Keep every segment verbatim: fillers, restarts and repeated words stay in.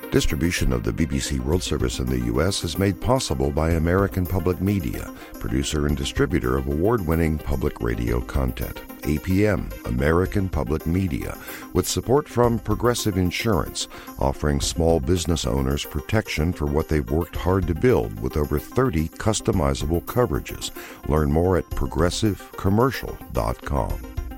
Distribution of the B B C World Service in the U S is made possible by American Public Media, producer and distributor of award-winning public radio content. A P M, American Public Media, with support from Progressive Insurance, offering small business owners protection for what they've worked hard to build with over thirty customizable coverages. Learn more at progressive commercial dot com.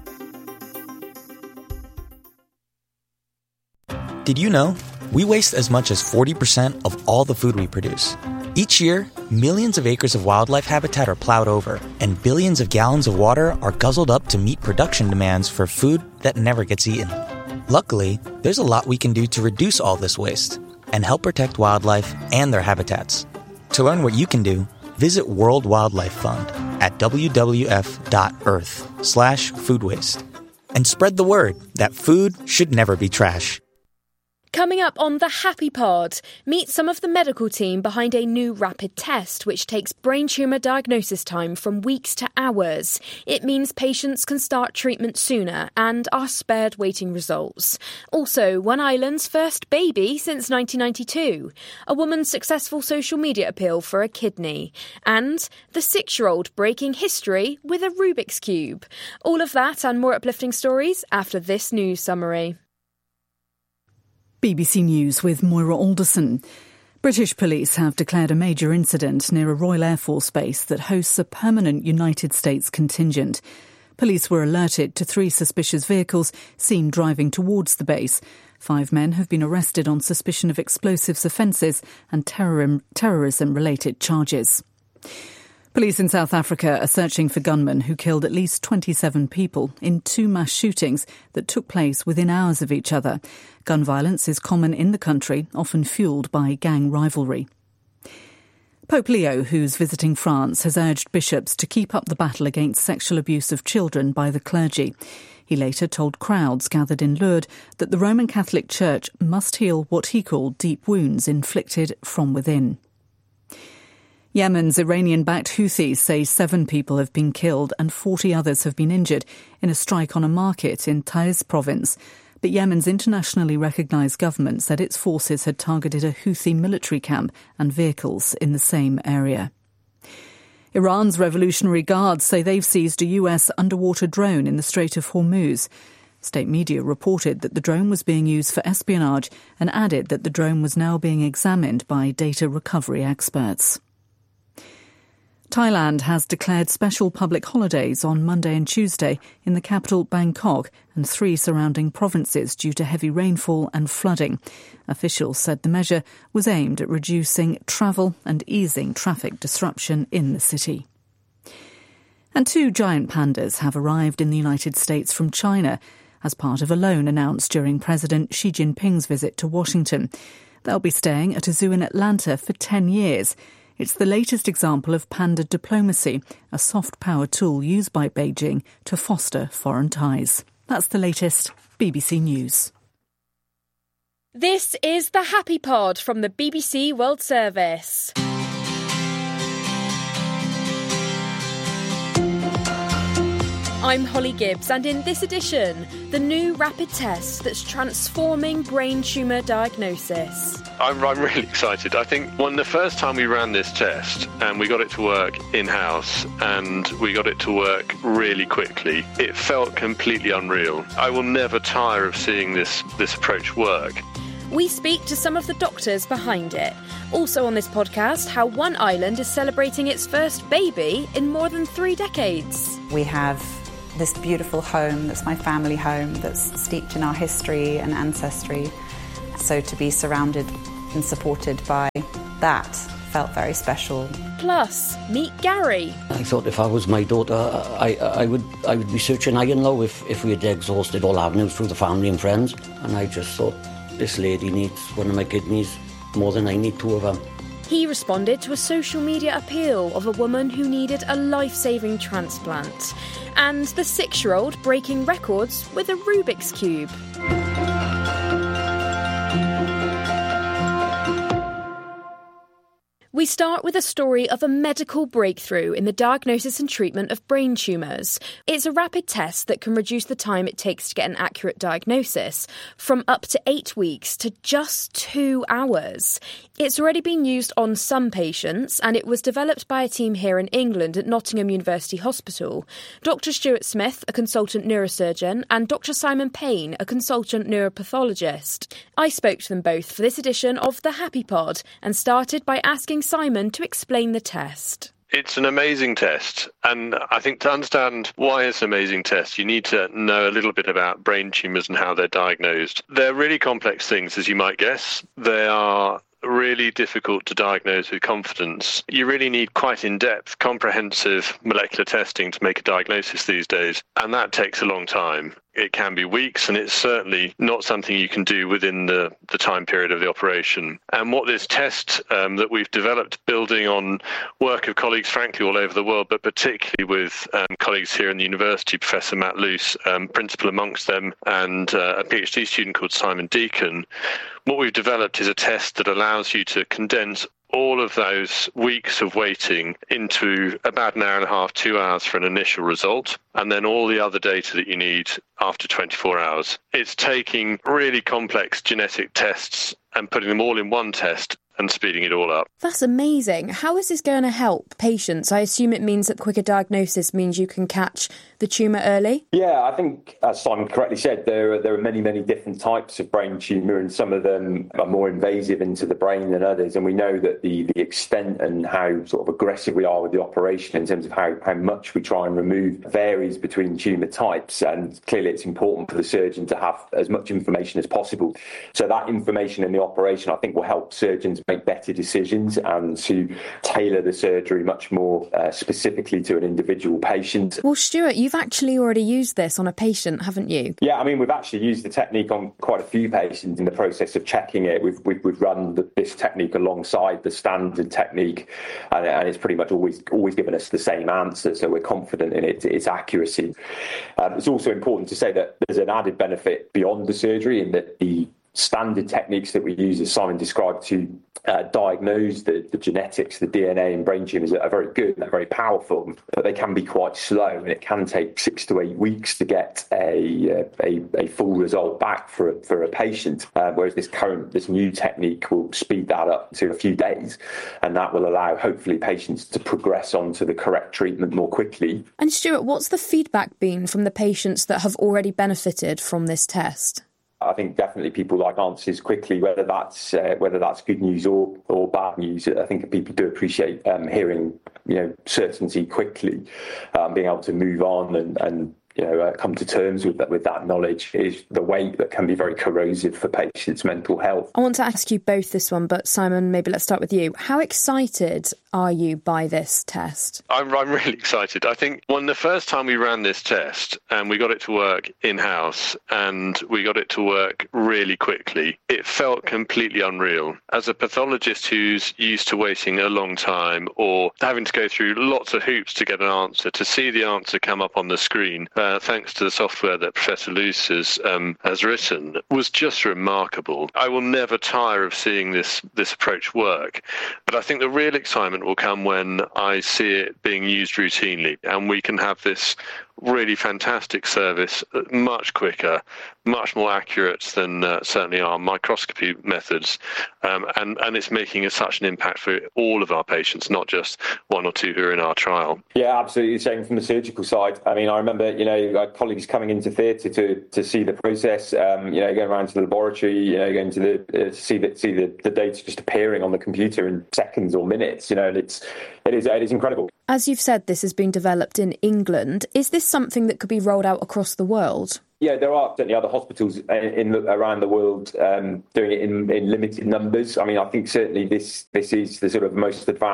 Did you know? We waste as much as forty percent of all the food we produce. Each year, millions of acres of wildlife habitat are plowed over, and billions of gallons of water are guzzled up to meet production demands for food that never gets eaten. Luckily, there's a lot we can do to reduce all this waste and help protect wildlife and their habitats. To learn what you can do, visit World Wildlife Fund at w w f dot earth slash food waste and spread the word that food should never be trash. Coming up on The Happy Pod, meet some of the medical team behind a new rapid test which takes brain tumour diagnosis time from weeks to hours. It means patients can start treatment sooner and are spared waiting results. Also, One Island's first baby since nineteen ninety-two, a woman's successful social media appeal for a kidney, and the six-year-old breaking history with a Rubik's Cube. All of that and more uplifting stories after this news summary. B B C News with Moira Alderson. British police have declared a major incident near a Royal Air Force base that hosts a permanent United States contingent. Police were alerted to three suspicious vehicles seen driving towards the base. Five men have been arrested on suspicion of explosives offences and terrorism, terrorism-related charges. Police in South Africa are searching for gunmen who killed at least twenty-seven people in two mass shootings that took place within hours of each other. Gun violence is common in the country, often fuelled by gang rivalry. Pope Leo, who's visiting France, has urged bishops to keep up the battle against sexual abuse of children by the clergy. He later told crowds gathered in Lourdes that the Roman Catholic Church must heal what he called deep wounds inflicted from within. Yemen's Iranian-backed Houthis say seven people have been killed and forty others have been injured in a strike on a market in Taiz province. But Yemen's internationally recognised government said its forces had targeted a Houthi military camp and vehicles in the same area. Iran's Revolutionary Guards say they've seized a U S underwater drone in the Strait of Hormuz. State media reported that the drone was being used for espionage and added that the drone was now being examined by data recovery experts. Thailand has declared special public holidays on Monday and Tuesday in the capital Bangkok and three surrounding provinces due to heavy rainfall and flooding. Officials said the measure was aimed at reducing travel and easing traffic disruption in the city. And two giant pandas have arrived in the United States from China as part of a loan announced during President Xi Jinping's visit to Washington. They'll be staying at a zoo in Atlanta for ten years. It's the latest example of panda diplomacy, a soft power tool used by Beijing to foster foreign ties. That's the latest B B C News. This is The Happy Pod from the B B C World Service. I'm Holly Gibbs, and in this edition, the new rapid test that's transforming brain tumour diagnosis. I'm, I'm really excited. I think when the first time we ran this test and we got it to work in-house and we got it to work really quickly, it felt completely unreal. I will never tire of seeing this, this approach work. We speak to some of the doctors behind it. Also on this podcast, how One Island is celebrating its first baby in more than three decades. We have this beautiful home that's my family home, that's steeped in our history and ancestry. So to be surrounded and supported by that felt very special. Plus, meet Gary. I thought if I was my daughter, I, I would I would be searching high and low if, if we had exhausted all avenues through the family and friends. And I just thought, this lady needs one of my kidneys more than I need two of them. He responded to a social media appeal of a woman who needed a life-saving transplant. And the six-year-old breaking records with a Rubik's Cube. We start with a story of a medical breakthrough in the diagnosis and treatment of brain tumours. It's a rapid test that can reduce the time it takes to get an accurate diagnosis from up to eight weeks to just two hours. It's already been used on some patients, and it was developed by a team here in England at Nottingham University Hospital. Doctor Stuart Smith, a consultant neurosurgeon, and Doctor Simon Payne, a consultant neuropathologist. I spoke to them both for this edition of The Happy Pod and started by asking Simon to explain the test. It's an amazing test, and I think to understand why it's an amazing test, you need to know a little bit about brain tumours and how they're diagnosed. They're really complex things, as you might guess. They are really difficult to diagnose with confidence. You really need quite in-depth, comprehensive molecular testing to make a diagnosis these days, and that takes a long time. It can be weeks, and it's certainly not something you can do within the, the time period of the operation. And what this test um, that we've developed, building on work of colleagues, frankly, all over the world, but particularly with um, colleagues here in the university, Professor Matt Luce, um, principal amongst them, and uh, a PhD student called Simon Deacon, what we've developed is a test that allows you to condense all of those weeks of waiting into about an hour and a half, two hours for an initial result, and then all the other data that you need after twenty-four hours. It's taking really complex genetic tests and putting them all in one test and speeding it all up. That's amazing. How is this going to help patients? I assume it means that quicker diagnosis means you can catch the tumour early? Yeah, I think, as Simon correctly said, there are, there are many, many different types of brain tumour, and some of them are more invasive into the brain than others. And we know that the, the extent and how sort of aggressive we are with the operation in terms of how, how much we try and remove varies between tumour types. And clearly it's important for the surgeon to have as much information as possible. So that information in the operation, I think, will help surgeons make better decisions and to tailor the surgery much more uh, specifically to an individual patient. Well, Stuart, you've actually already used this on a patient, haven't you? Yeah, I mean, we've actually used the technique on quite a few patients in the process of checking it. We've we've, we've run the, this technique alongside the standard technique, and, and it's pretty much always always given us the same answer, so we're confident in it, its accuracy. Um, it's also important to say that there's an added benefit beyond the surgery in that the standard techniques that we use, as Simon described, to uh, diagnose the, the genetics, the D N A in brain tumours are very good, they're very powerful, but they can be quite slow, and it can take six to eight weeks to get a a, a full result back for a, for a patient, uh, whereas this current, this new technique will speed that up to a few days, and that will allow, hopefully, patients to progress on to the correct treatment more quickly. And Stuart, what's the feedback been from the patients that have already benefited from this test? I think definitely people like answers quickly, whether that's uh, whether that's good news or, or bad news. I think people do appreciate um, hearing, you know, certainty quickly, um, being able to move on and, and you know, uh, come to terms with that, with that knowledge is the weight that can be very corrosive for patients' mental health. I want to ask you both this one, but Simon, maybe let's start with you. How excited are you by this test? I'm, I'm really excited. I think when the first time we ran this test and we got it to work in-house and we got it to work really quickly, it felt completely unreal. As a pathologist who's used to waiting a long time or having to go through lots of hoops to get an answer, to see the answer come up on the screen, Uh, thanks to the software that Professor Luce has, um, has written, was just remarkable. I will never tire of seeing this, this approach work, but I think the real excitement will come when I see it being used routinely and we can have this really fantastic service, much quicker, much more accurate than uh, certainly our microscopy methods, um, and, and it's making a, such an impact for all of our patients, not just one or two who are in our trial. Yeah, absolutely. Same from the surgical side. I mean, I remember, you know, colleagues coming into theatre to to see the process, um, you know, going around to the laboratory, you know, going to the uh, to see the see the, the data just appearing on the computer in seconds or minutes, you know, and it's it is it is incredible. As you've said, this has been developed in England. Is this something that could be rolled out across the world? Yeah, there are certainly other hospitals in, in around the world um, doing it in, in limited numbers. I mean, I think certainly this this is the sort of most advanced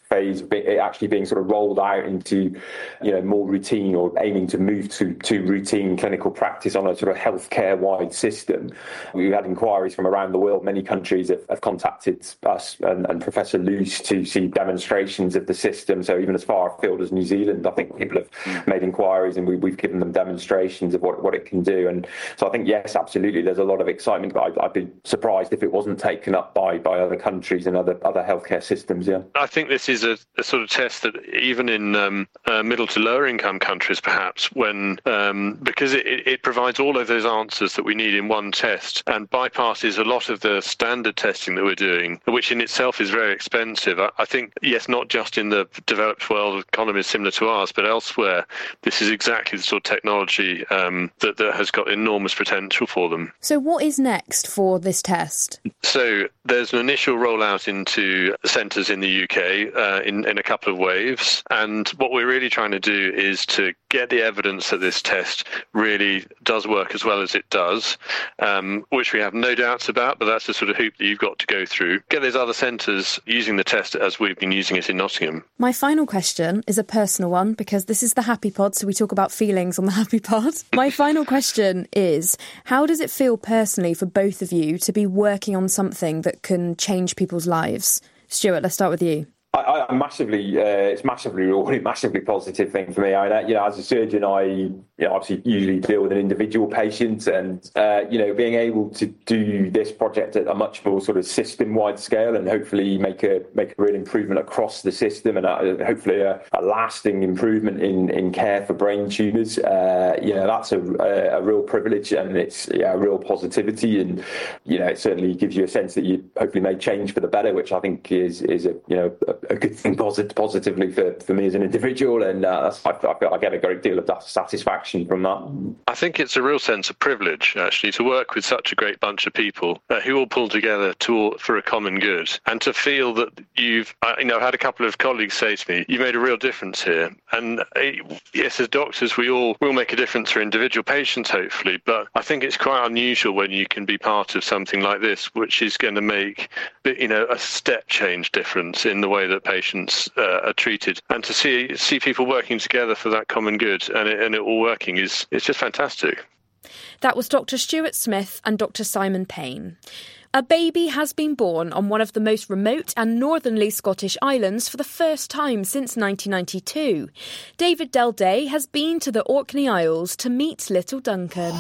phase of it actually being sort of rolled out into, you know, more routine or aiming to move to, to routine clinical practice on a sort of healthcare-wide system. We've had inquiries from around the world. Many countries have, have contacted us and, and Professor Luce to see demonstrations of the system. So even as far afield as New Zealand, I think people have made inquiries and we, we've given them demonstrations of what, what it can do. And so I think, yes, absolutely, there's a lot of excitement, but I'd, I'd be surprised if it wasn't taken up by, by other countries and other, other healthcare systems, yeah. I think this is a, a sort of test that even in um, uh, middle to lower income countries, perhaps, when um, because it, it provides all of those answers that we need in one test and bypasses a lot of the standard testing that we're doing, which in itself is very expensive. I, I think, yes, not just in the developed world economies similar to ours, but elsewhere, this is exactly the sort of technology um, that, that has got enormous potential for them. So what is next for this test? So there's an initial rollout into centres in the U K uh, in, in a couple of waves. And what we're really trying to do is to get the evidence that this test really does work as well as it does, um, which we have no doubts about, but that's the sort of hoop that you've got to go through. Get those other centres using the test as we've been using it in Nottingham. My final question is a personal one, because this is the Happy Pod, so we talk about feelings on the Happy Pod. My final question is, how does it feel personally for both of you to be working on something that can change people's lives? Stuart, let's start with you. I, I massively, uh, it's massively rewarding, massively positive thing for me. I, you know, as a surgeon, I you know, obviously usually deal with an individual patient, and uh, you know, being able to do this project at a much more sort of system-wide scale, and hopefully make a make a real improvement across the system, and a, hopefully a, a lasting improvement in, in care for brain tumours. Uh, you know, that's a, a, a real privilege, and it's yeah, a real positivity, and you know, it certainly gives you a sense that you hopefully made change for the better, which I think is is a you know. A, a good thing posit- positively for, for me as an individual, and uh, that's, I, I, I get a great deal of satisfaction from that. I think it's a real sense of privilege, actually, to work with such a great bunch of people uh, who all pull together to, for a common good, and to feel that you've, uh, you know, had a couple of colleagues say to me, you made a real difference here. And uh, yes, as doctors, we all will make a difference for individual patients, hopefully, but I think it's quite unusual when you can be part of something like this, which is going to make, you know, a step change difference in the way that patients uh, are treated, and to see see people working together for that common good and it, and it all working is it's just fantastic. That was Doctor Stuart Smith and Doctor Simon Payne. A baby has been born on one of the most remote and northernly Scottish islands for the first time since nineteen ninety-two. David Delday has been to the Orkney Isles to meet little Duncan.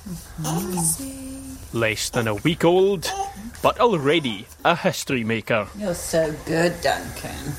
Mm-hmm. Less than a week old, but already a history maker. You're so good, Duncan.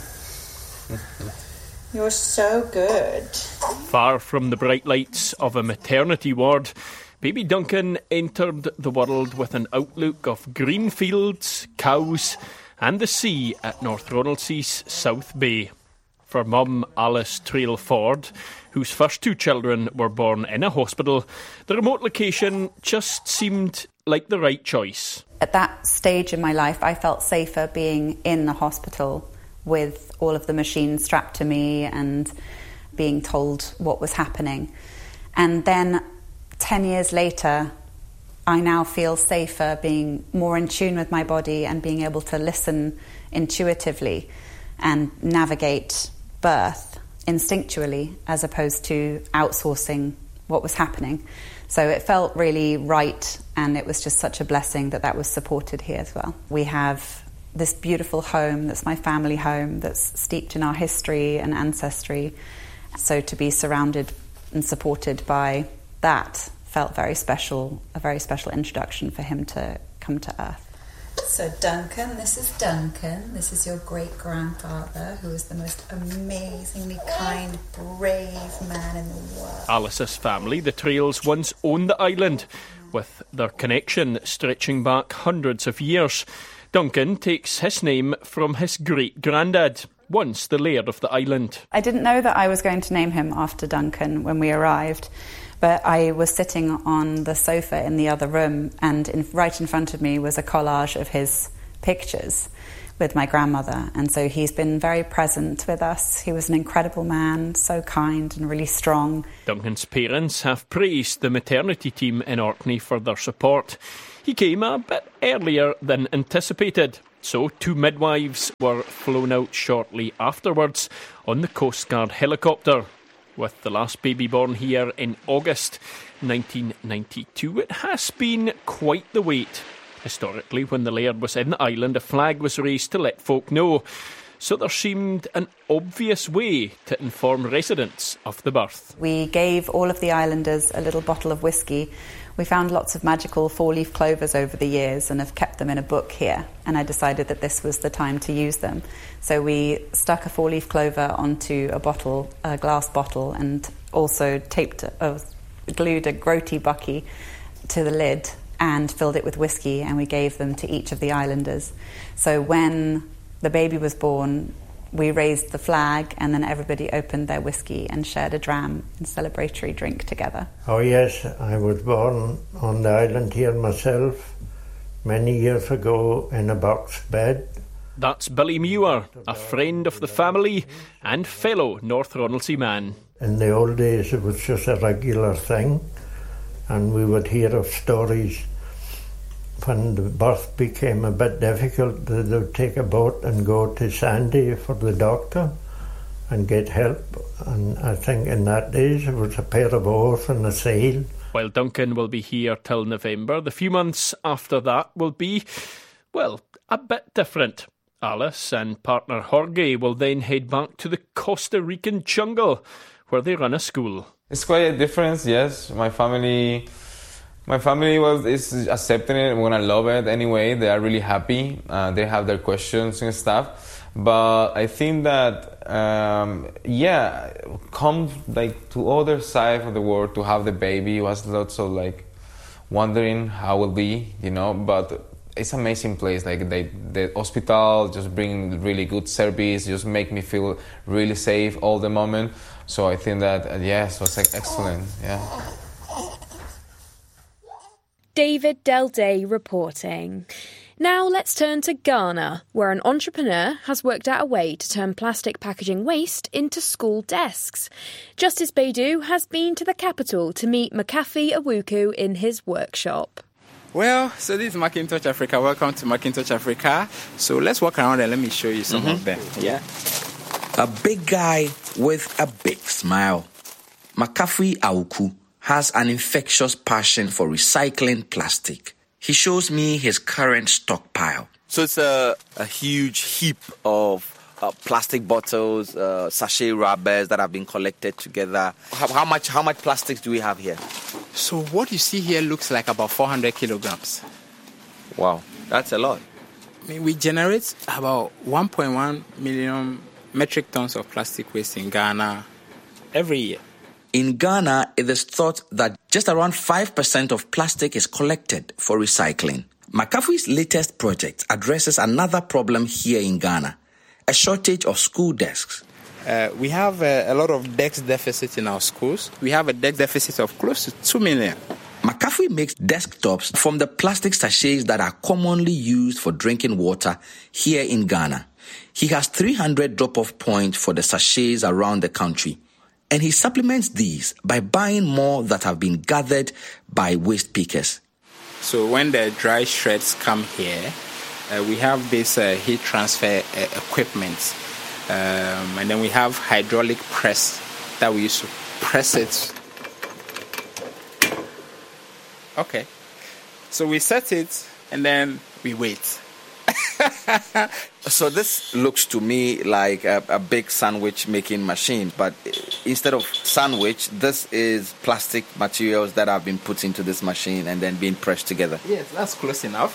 You're so good. Far from the bright lights of a maternity ward, baby Duncan entered the world with an outlook of green fields, cows, and the sea at North Ronaldsea's South Bay. For mum Alice Trail Ford, whose first two children were born in a hospital, the remote location just seemed like the right choice. At that stage in my life, I felt safer being in the hospital with all of the machines strapped to me and being told what was happening. And then ten years later, I now feel safer being more in tune with my body and being able to listen intuitively and navigate birth instinctually as opposed to outsourcing what was happening. So it felt really right, and it was just such a blessing that that was supported here as well. We have this beautiful home that's my family home, that's steeped in our history and ancestry. So to be surrounded and supported by that felt very special, a very special introduction for him to come to Earth. So Duncan, this is Duncan. This is your great-grandfather, who is the most amazingly kind, brave man in the world. Alice's family, the Trails, once owned the island, with their connection stretching back hundreds of years. Duncan takes his name from his great-granddad, once the laird of the island. I didn't know that I was going to name him after Duncan when we arrived, but I was sitting on the sofa in the other room, and in, right in front of me was a collage of his pictures with my grandmother, and so he's been very present with us. He was an incredible man, so kind and really strong. Duncan's parents have praised the maternity team in Orkney for their support. He came a bit earlier than anticipated, So two midwives were flown out shortly afterwards on the Coast Guard helicopter. With the last baby born here in August nineteen ninety-two, it has been quite the wait. Historically, when the laird was in the island, a flag was raised to let folk know. So there seemed an obvious way to inform residents of the birth. We gave all of the islanders a little bottle of whiskey. We found lots of magical four-leaf clovers over the years and have kept them in a book here. And I decided that this was the time to use them. So we stuck a four-leaf clover onto a bottle, a glass bottle, and also taped, a, glued a groti bucky to the lid and filled it with whiskey, and we gave them to each of the islanders. So when the baby was born, we raised the flag, and then everybody opened their whiskey and shared a dram and celebratory drink together. Oh yes, I was born on the island here myself many years ago in a box bed. That's Billy Muir, a friend of the family and fellow North Ronaldsay man. In the old days it was just a regular thing, and we would hear of stories. When the birth became a bit difficult, they would take a boat and go to Sandy for the doctor and get help. And I think in that days it was a pair of oars and a sail. While Duncan will be here till November, the few months after that will be, well, a bit different. Alice and partner Jorge will then head back to the Costa Rican jungle, where they run a school. It's quite a difference, yes. My family... My family was is accepting it. We're gonna love it anyway. They are really happy. Uh, they have their questions and stuff. But I think that um, yeah, come like to other side of the world to have the baby was lots of like wondering how it will be, you know. But it's an amazing place. Like they, the hospital just bring really good service. Just make me feel really safe all the moment. So I think that uh, yes, it was like, excellent. Yeah. David Del Day reporting. Now let's turn to Ghana, where an entrepreneur has worked out a way to turn plastic packaging waste into school desks. Justice Baidu has been to the capital to meet McAfee Awuku in his workshop. Well, so this is Macintosh Africa. Welcome to Macintosh Africa. So let's walk around and let me show you some mm-hmm. of them. Yeah. A big guy with a big smile. McAfee Awuku has an infectious passion for recycling plastic. He shows me his current stockpile. So it's a, a huge heap of uh, plastic bottles, uh, sachet rubbers that have been collected together. How, how much how much plastics do we have here? So what you see here looks like about four hundred kilograms. Wow, that's a lot. I mean, we generate about one point one million metric tons of plastic waste in Ghana every year. In Ghana, it is thought that just around five percent of plastic is collected for recycling. McAfee's latest project addresses another problem here in Ghana, a shortage of school desks. Uh, we have uh, a lot of desk deficit in our schools. We have a desk deficit of close to two million. McAfee makes desktops from the plastic sachets that are commonly used for drinking water here in Ghana. He has three hundred drop-off points for the sachets around the country. And he supplements these by buying more that have been gathered by waste pickers. So when the dry shreds come here, uh, we have this uh, heat transfer uh, equipment. Um, and then we have hydraulic press that we use to press it. Okay. So we set it and then we wait. So this looks to me like a, a big sandwich making machine, but instead of sandwich, this is plastic materials that have been put into this machine and then being pressed together. Yes, that's close enough.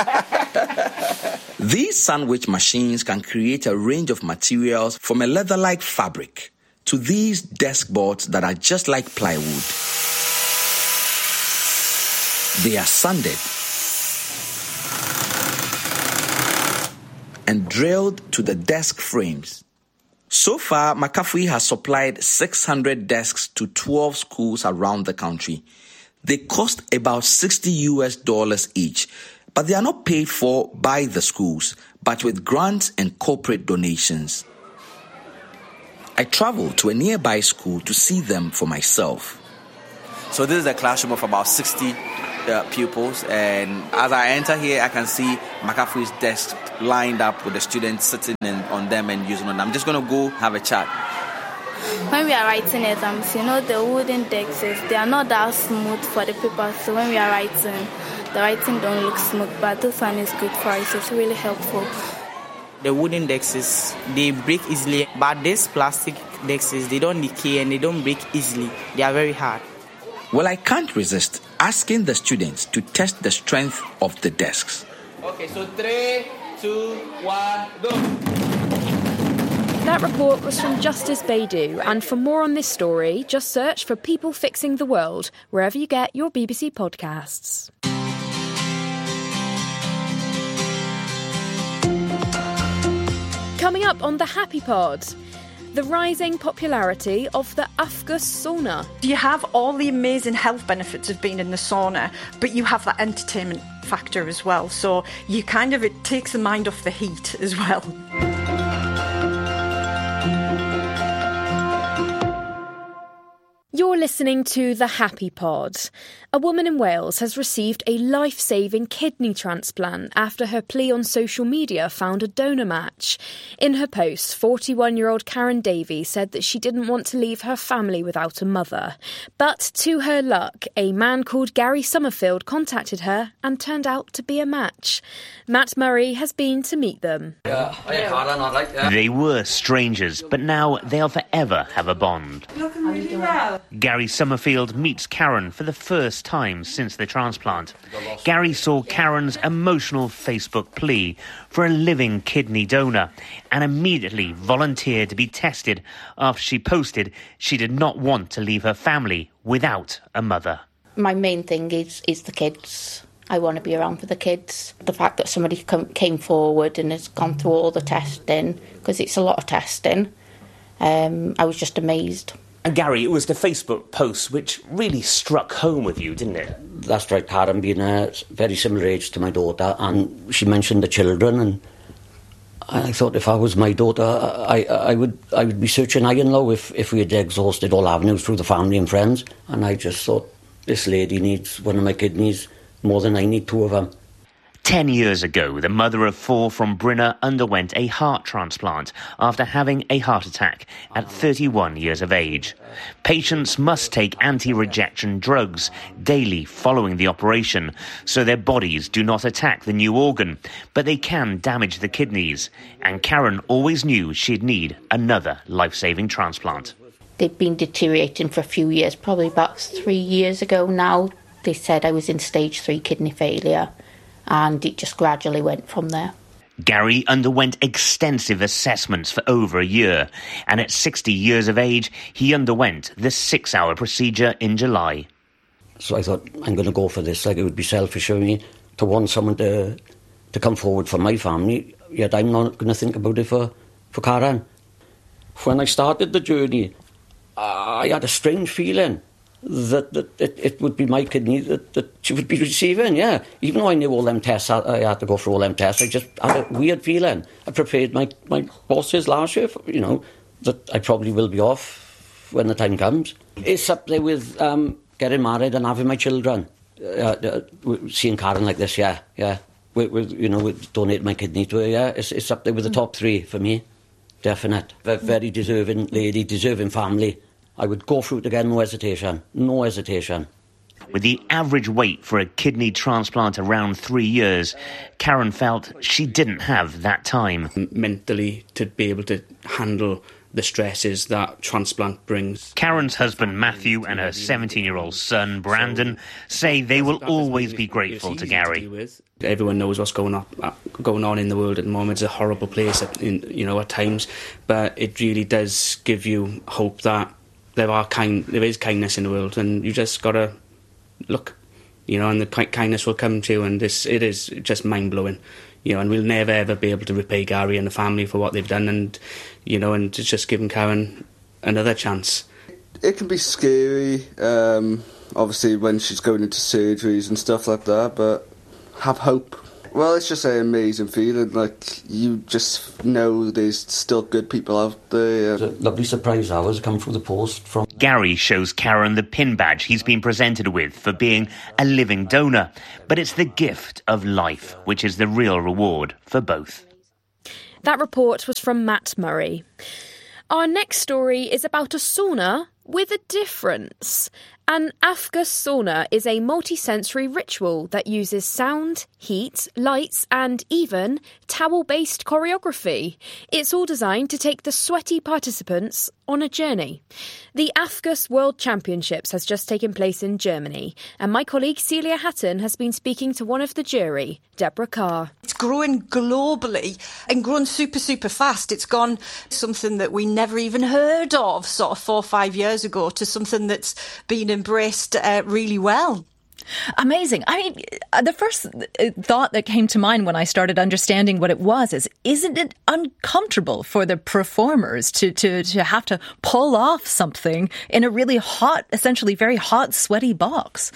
These sandwich machines can create a range of materials from a leather-like fabric to these desk boards that are just like plywood. They are sanded and drilled to the desk frames. So far, McAfee has supplied six hundred desks to twelve schools around the country. They cost about sixty U S dollars each, but they are not paid for by the schools, but with grants and corporate donations. I traveled to a nearby school to see them for myself. So this is a classroom of about sixty uh, pupils. And as I enter here, I can see McCaffrey's desk lined up with the students sitting in, on them and using them. I'm just going to go have a chat. When we are writing exams, you know, the wooden desks, they are not that smooth for the paper. So when we are writing, the writing don't look smooth, but this one is good for us. It's really helpful. The wooden desks, they break easily, but these plastic desks, they don't decay and they don't break easily. They are very hard. Well, I can't resist asking the students to test the strength of the desks. Okay, so three, two, one, go. That report was from Justice Baidu, and for more on this story, just search for People Fixing the World wherever you get your B B C podcasts. Coming up on the Happy Pod, the rising popularity of the Afghus sauna. You have all the amazing health benefits of being in the sauna, but you have that entertainment factor as well. So you kind of, it takes the mind off the heat as well. You're listening to The Happy Pod. A woman in Wales has received a life-saving kidney transplant after her plea on social media found a donor match. In her post, forty-one-year-old Karen Davey said that she didn't want to leave her family without a mother. But to her luck, a man called Gary Summerfield contacted her and turned out to be a match. Matt Murray has been to meet them. Yeah, yeah. They were strangers, but now they'll forever have a bond. Looking really well. Gary Summerfield meets Karen for the first time since the transplant. Gary saw Karen's emotional Facebook plea for a living kidney donor and immediately volunteered to be tested after she posted she did not want to leave her family without a mother. My main thing is, is the kids. I want to be around for the kids. The fact that somebody come, came forward and has gone through all the testing, because it's a lot of testing, um, I was just amazed. And Gary, it was the Facebook post which really struck home with you, didn't it? That's right, Karen being a very similar age to my daughter, and she mentioned the children, and I thought if I was my daughter, I, I would I would be searching high and low if, if we had exhausted all avenues through the family and friends. And I just thought, this lady needs one of my kidneys more than I need two of them. Ten years ago, the mother of four from Brynner underwent a heart transplant after having a heart attack at thirty-one years of age. Patients must take anti-rejection drugs daily following the operation, so their bodies do not attack the new organ, but they can damage the kidneys. And Karen always knew she'd need another life-saving transplant. They'd been deteriorating for a few years, probably about three years ago now. They said I was in stage three kidney failure. And it just gradually went from there. Gary underwent extensive assessments for over a year, and at sixty years of age, he underwent the six-hour procedure in July. So I thought, I'm going to go for this. Like, it would be selfish of me to want someone to to come forward for my family, yet I'm not going to think about it for, for Karen. When I started the journey, I had a strange feeling that, that it, it would be my kidney that, that she would be receiving, yeah. Even though I knew all them tests, I, I had to go through all them tests, I just had a weird feeling. I prepared my, my bosses last year, for, you know, that I probably will be off when the time comes. It's up there with um, getting married and having my children. Uh, uh, seeing Karen like this, yeah, yeah. We, we, you know, we donate my kidney to her, yeah. It's, it's up there with the top three for me, definite. A very deserving lady, deserving family. I would go through it again, no hesitation, no hesitation. With the average wait for a kidney transplant around three years, Karen felt she didn't have that time. Mentally, to be able to handle the stresses that transplant brings. Karen's husband Matthew and her seventeen-year-old son Brandon say they will always be grateful to Gary. Everyone knows what's going on going on in the world at the moment. It's a horrible place, at, in, you know, at times, but it really does give you hope that there are kind, there is kindness in the world, and you just gotta look, you know, and the kindness will come to you, and this it is just mind blowing, you know, and we'll never ever be able to repay Gary and the family for what they've done, and you know, and it's just giving Karen another chance. It can be scary, um, obviously when she's going into surgeries and stuff like that, but have hope. Well, it's just an amazing feeling. Like, you just know there's still good people out there. It's a lovely surprise hours come through the post from... Gary shows Karen the pin badge he's been presented with for being a living donor. But it's the gift of life, which is the real reward for both. That report was from Matt Murray. Our next story is about a sauna with a difference. An Afghus sauna is a multi-sensory ritual that uses sound, heat, lights and even towel-based choreography. It's all designed to take the sweaty participants on a journey. The Afghus World Championships has just taken place in Germany, and my colleague Celia Hatton has been speaking to one of the jury, Deborah Carr. It's growing globally and grown super, super fast. It's gone something that we never even heard of sort of four or five years ago to something that's been embraced uh, really well. Amazing. I mean, the first thought that came to mind when I started understanding what it was is, isn't it uncomfortable for the performers to, to, to have to pull off something in a really hot, essentially very hot, sweaty box?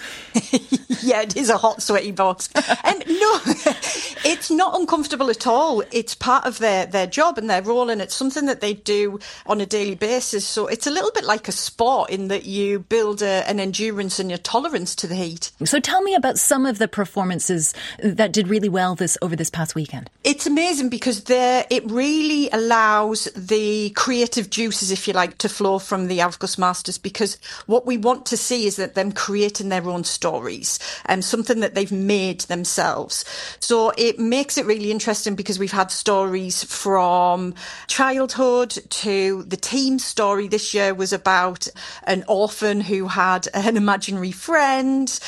Yeah, it is a hot, sweaty box. um, no, it's not uncomfortable at all. It's part of their, their job and their role, and it's something that they do on a daily basis. So it's a little bit like a sport in that you build a, an endurance and your tolerance to the heat. So tell me about some of the performances that did really well this over this past weekend. It's amazing because it really allows the creative juices, if you like, to flow from the Afghus Masters, because what we want to see is that them creating their own stories and um, something that they've made themselves. So it makes it really interesting because we've had stories from childhood to the team story this year was about an orphan who had an imaginary friend,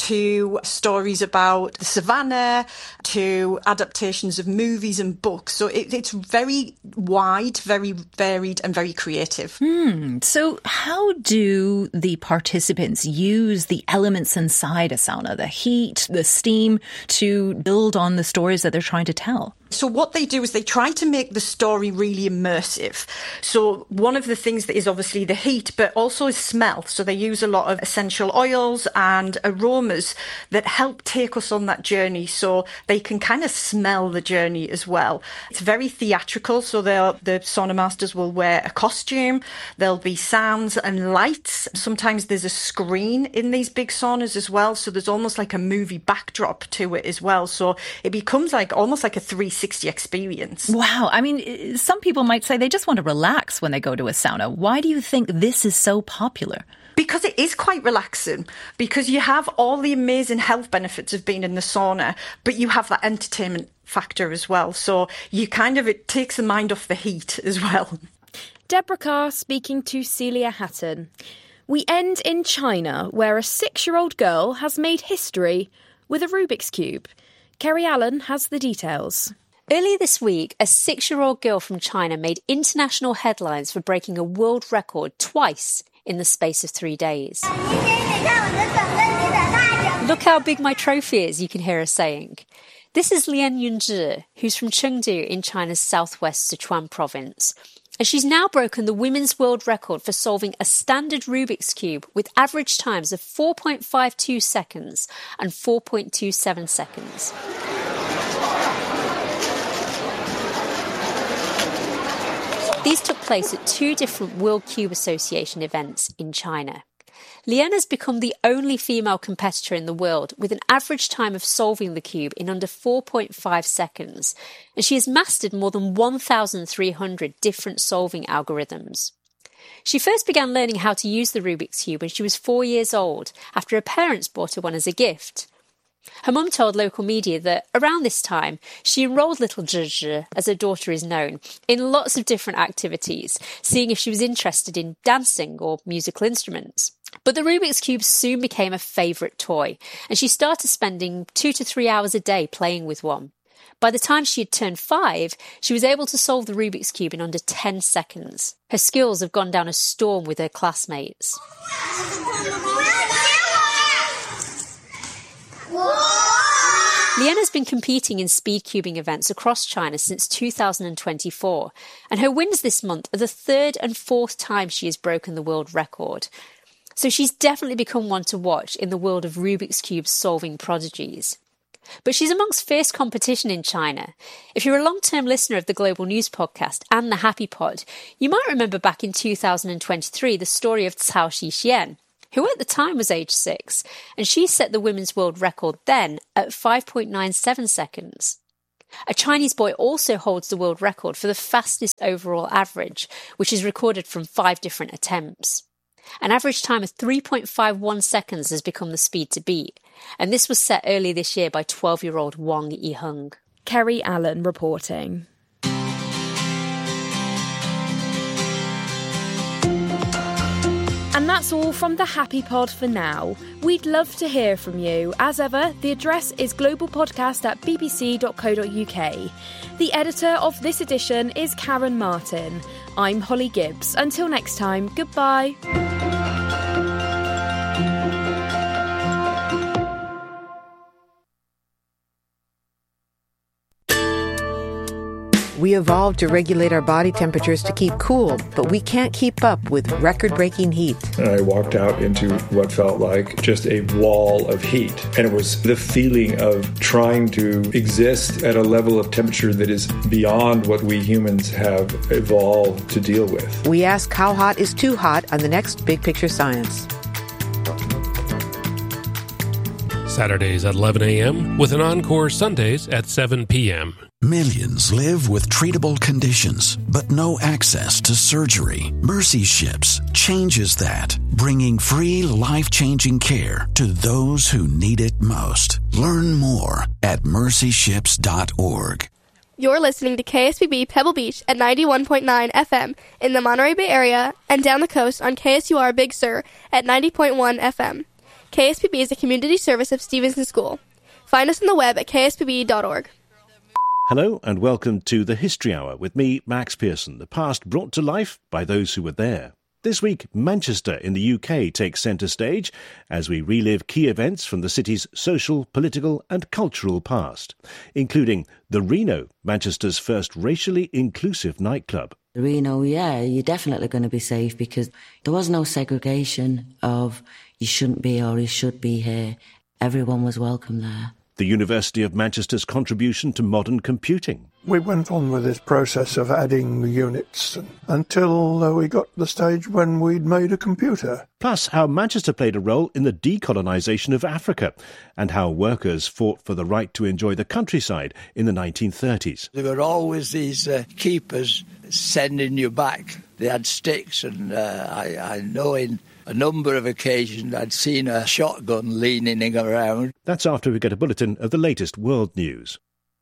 to stories about the savannah, to adaptations of movies and books. So it, it's very wide, very varied and very creative. Hmm. So how do the participants use the elements inside a sauna, the heat, the steam, to build on the stories that they're trying to tell? So what they do is they try to make the story really immersive. So one of the things that is obviously the heat, but also is smell. So they use a lot of essential oils and aromas that help take us on that journey so they can kind of smell the journey as well. It's very theatrical. So the sauna masters will wear a costume. There'll be sounds and lights. Sometimes there's a screen in these big saunas as well. So there's almost like a movie backdrop to it as well. So it becomes like almost like a three sixty experience. Wow. I mean, some people might say they just want to relax when they go to a sauna. Why do you think this is so popular? Because it is quite relaxing, because you have all the amazing health benefits of being in the sauna, but you have that entertainment factor as well. So you kind of, it takes the mind off the heat as well. Deborah Carr speaking to Celia Hatton. We end in China, where a six-year-old girl has made history with a Rubik's Cube. Kerry Allen has the details. Earlier this week, a six-year-old girl from China made international headlines for breaking a world record twice in the space of three days. Look how big my trophy is, you can hear her saying. This is Lian Yunzhi, who's from Chengdu in China's southwest Sichuan province. And she's now broken the women's world record for solving a standard Rubik's Cube with average times of four point five two seconds and four point two seven seconds. These took place at two different World Cube Association events in China. Lian has become the only female competitor in the world with an average time of solving the cube in under four point five seconds, and she has mastered more than one thousand three hundred different solving algorithms. She first began learning how to use the Rubik's Cube when she was four years old, after her parents bought her one as a gift. Her mum told local media that around this time, she enrolled little Zhizhi, as her daughter is known, in lots of different activities, seeing if she was interested in dancing or musical instruments. But the Rubik's Cube soon became a favourite toy, and she started spending two to three hours a day playing with one. By the time she had turned five, she was able to solve the Rubik's Cube in under ten seconds. Her skills have gone down a storm with her classmates. Lian has been competing in speed cubing events across China since two thousand twenty-four, and her wins this month are the third and fourth time she has broken the world record. So she's definitely become one to watch in the world of Rubik's Cube solving prodigies. But she's amongst fierce competition in China. If you're a long-term listener of the Global News Podcast and the Happy Pod, you might remember back in two thousand twenty-three the story of Cao Xixian, who at the time was age six, and she set the women's world record then at five point nine seven seconds. A Chinese boy also holds the world record for the fastest overall average, which is recorded from five different attempts. An average time of three point five one seconds has become the speed to beat, and this was set early this year by twelve-year-old Wang Yiheng. Kerry Allen reporting. And that's all from the Happy Pod for now. We'd love to hear from you. As ever, the address is globalpodcast at b b c dot co dot u k. The editor of this edition is Karen Martin. I'm Holly Gibbs. Until next time, goodbye. We evolved to regulate our body temperatures to keep cool, but we can't keep up with record-breaking heat. And I walked out into what felt like just a wall of heat. And it was the feeling of trying to exist at a level of temperature that is beyond what we humans have evolved to deal with. We ask how hot is too hot on the next Big Picture Science. Saturdays at eleven a.m. with an encore Sundays at seven p.m. Millions live with treatable conditions, but no access to surgery. Mercy Ships changes that, bringing free, life-changing care to those who need it most. Learn more at mercy ships dot org. You're listening to K S B B Pebble Beach at ninety-one point nine F M in the Monterey Bay area and down the coast on K S U R Big Sur at ninety point one F M. K S B B is a community service of Stevenson School. Find us on the web at k s b b dot org. Hello and welcome to the History Hour with me, Max Pearson, the past brought to life by those who were there. This week, Manchester in the U K takes centre stage as we relive key events from the city's social, political and cultural past, including the Reno, Manchester's first racially inclusive nightclub. Reno, yeah, you're definitely going to be safe because there was no segregation of you shouldn't be or you should be here. Everyone was welcome there. The University of Manchester's contribution to modern computing. We went on with this process of adding units until uh, we got to the stage when we'd made a computer. Plus, how Manchester played a role in the decolonisation of Africa and how workers fought for the right to enjoy the countryside in the nineteen thirties. There were always these uh, keepers sending you back. They had sticks, and uh, I, I know in a number of occasions I'd seen a shotgun leaning around. That's after we get a bulletin of the latest world news.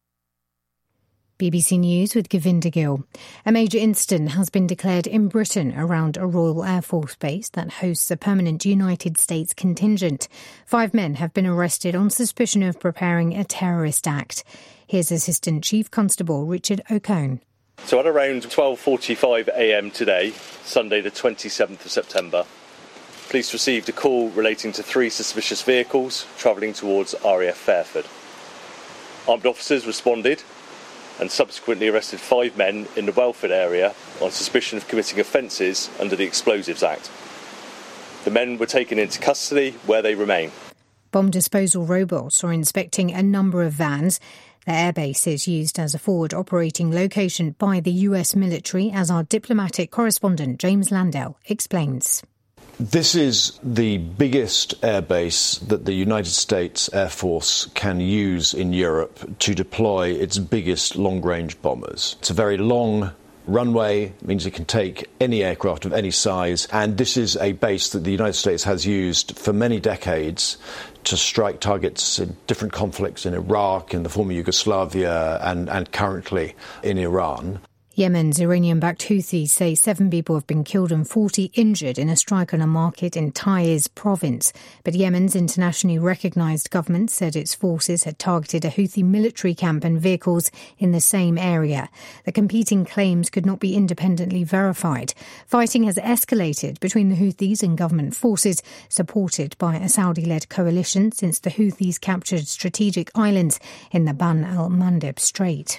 B B C News with Govinda Gill. A major incident has been declared in Britain around a Royal Air Force base that hosts a permanent United States contingent. Five men have been arrested on suspicion of preparing a terrorist act. Here's Assistant Chief Constable Richard O'Cone. So at around twelve forty-five a.m. today, Sunday the twenty-seventh of September, police received a call relating to three suspicious vehicles travelling towards R A F Fairford. Armed officers responded and subsequently arrested five men in the Welford area on suspicion of committing offences under the Explosives Act. The men were taken into custody where they remain. Bomb disposal robots are inspecting a number of vans. The airbase is used as a forward operating location by the U S military, as our diplomatic correspondent James Landell explains. This is the biggest airbase that the United States Air Force can use in Europe to deploy its biggest long-range bombers. It's a very long runway, means it can take any aircraft of any size, and this is a base that the United States has used for many decades to strike targets in different conflicts in Iraq, in the former Yugoslavia, and, and currently in Iran. Yemen's Iranian-backed Houthis say seven people have been killed and forty injured in a strike on a market in Taiz province. But Yemen's internationally recognised government said its forces had targeted a Houthi military camp and vehicles in the same area. The competing claims could not be independently verified. Fighting has escalated between the Houthis and government forces, supported by a Saudi-led coalition, since the Houthis captured strategic islands in the Ban al-Mandeb Strait.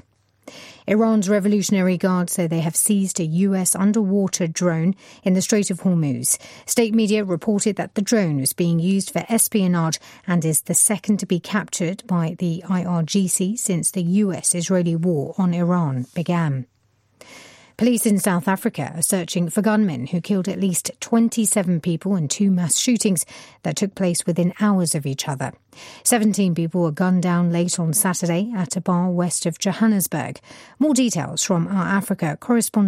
Iran's Revolutionary Guard say they have seized a U S underwater drone in the Strait of Hormuz. State media reported that the drone was being used for espionage and is the second to be captured by the I R G C since the U S-Israeli war on Iran began. Police in South Africa are searching for gunmen who killed at least twenty-seven people in two mass shootings that took place within hours of each other. seventeen people were gunned down late on Saturday at a bar west of Johannesburg. More details from our Africa correspondent